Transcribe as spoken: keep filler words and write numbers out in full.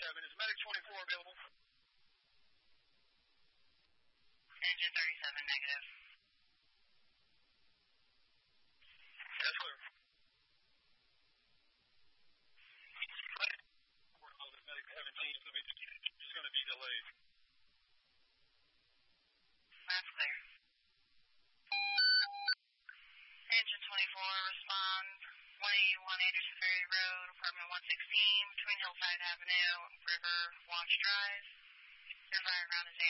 thirty-seven. Is medic twenty-four available? Engine thirty-seven, negative. That's clear. Medic seventeen is going to be delayed. That's clear. Engine twenty-four, respond one eighty-one Anderson Ferry Road, apartment one sixteen, between Hillside Avenue, River Watch Drive. Your fire ground is